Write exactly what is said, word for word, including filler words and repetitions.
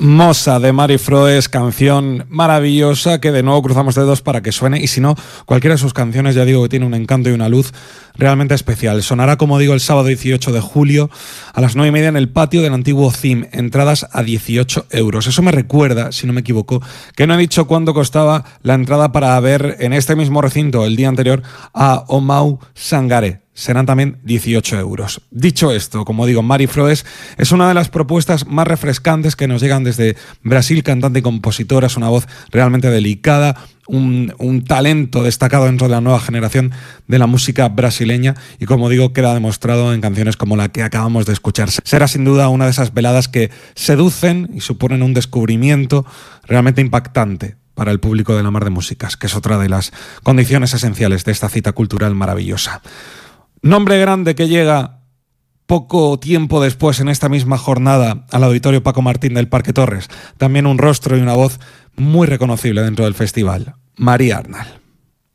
Mossa de Mari Froes, canción maravillosa que de nuevo cruzamos dedos para que suene, y si no, cualquiera de sus canciones, ya digo que tiene un encanto y una luz realmente especial. Sonará, como digo, el sábado dieciocho de julio a las nueve y media en el patio del antiguo C I M, entradas a dieciocho euros. Eso me recuerda, si no me equivoco, que no he dicho cuánto costaba la entrada para ver en este mismo recinto el día anterior a Omau Sangaré. Serán también dieciocho euros. Dicho esto, como digo, Mari Froes es una de las propuestas más refrescantes que nos llegan desde Brasil, cantante y compositora. Es una voz realmente delicada, un, un talento destacado dentro de la nueva generación de la música brasileña, y como digo, queda demostrado en canciones como la que acabamos de escuchar. Será sin duda una de esas veladas que seducen y suponen un descubrimiento realmente impactante para el público de La Mar de Músicas, que es otra de las condiciones esenciales de esta cita cultural maravillosa. Nombre grande que llega poco tiempo después en esta misma jornada al Auditorio Paco Martín del Parque Torres. También un rostro y una voz muy reconocible dentro del festival. María Arnal.